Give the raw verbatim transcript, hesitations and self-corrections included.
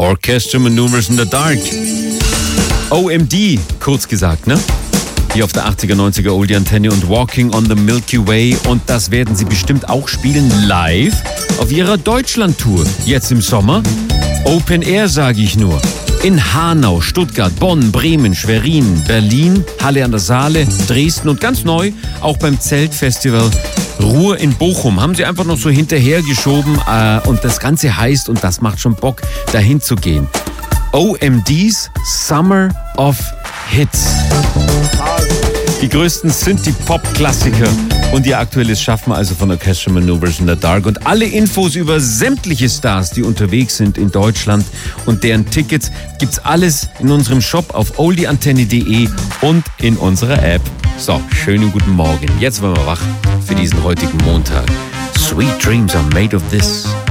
Orchestra Maneuvers in the Dark. O M D, kurz gesagt, ne? Hier auf der achtziger, neunziger Oldie Antenne und Walking on the Milky Way. Und das werden sie bestimmt auch spielen live auf ihrer Deutschland-Tour. Jetzt im Sommer. Open Air, sage ich nur. In Hanau, Stuttgart, Bonn, Bremen, Schwerin, Berlin, Halle an der Saale, Dresden und ganz neu auch beim Zeltfestival Ruhr in Bochum. Haben sie einfach noch so hinterhergeschoben äh, und das Ganze heißt, und das macht schon Bock, dahin zu gehen, O M D's Summer of Hits. Die größten Synthie-Pop-Klassiker und ihr aktuelles Schaffen also von Orchestra Maneuvers in the Dark. Und alle Infos über sämtliche Stars, die unterwegs sind in Deutschland und deren Tickets, gibt's alles in unserem Shop auf oldieantenne punkt de und in unserer App. So, schönen guten Morgen. Jetzt werden wir wach für diesen heutigen Montag. Sweet dreams are made of this.